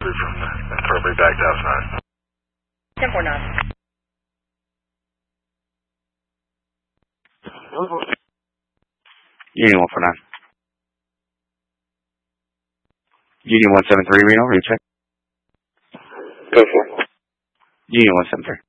reported from Thornbury back to House 9. 1049. Union 149. Union 173 Reno, recheck. Go for it. Union 173.